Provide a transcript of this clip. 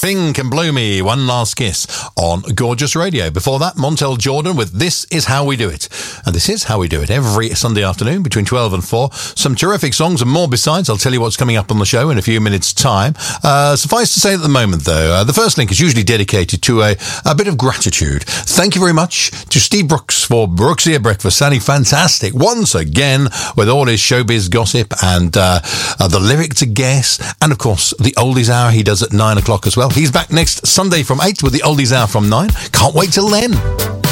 Think and Blow Me, One Last Kiss on Gorgeous Radio. Before that, Montel Jordan with This Is How We Do It. And this is how we do it every Sunday afternoon between 12 and 4. Some terrific songs and more besides. I'll tell you what's coming up on the show in a few minutes' time. Suffice to say at the moment, though, the first link is usually dedicated to a bit of gratitude. Thank you very much to Steve Brooks for Brooksia Breakfast, sounding fantastic once again with all his showbiz gossip and the lyric to guess, and of course the Oldies Hour he does at 9 o'clock as well. He's back next Sunday from 8 with the Oldies Hour from 9. Can't wait till then.